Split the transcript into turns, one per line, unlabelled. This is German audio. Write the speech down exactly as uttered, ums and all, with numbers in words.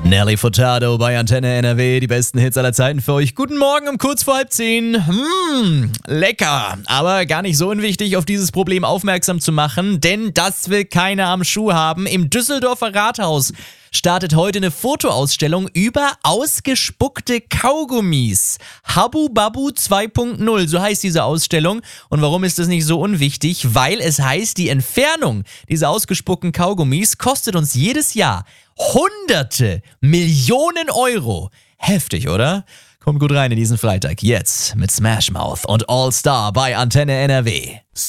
Nelly Furtado bei Antenne N R W, die besten Hits aller Zeiten für euch. Guten Morgen um kurz vor halb zehn. Mmh, lecker, aber gar nicht so unwichtig, auf dieses Problem aufmerksam zu machen, denn das will keiner am Schuh haben. Im Düsseldorfer Rathaus startet heute eine Fotoausstellung über ausgespuckte Kaugummis. Habu Babu zwei Punkt null, so heißt diese Ausstellung. Und warum ist das nicht so unwichtig? Weil es heißt, die Entfernung dieser ausgespuckten Kaugummis kostet uns jedes Jahr Hunderte Millionen Euro. Heftig, oder? Kommt gut rein in diesen Freitag. Jetzt mit Smash Mouth und All Star bei Antenne N R W.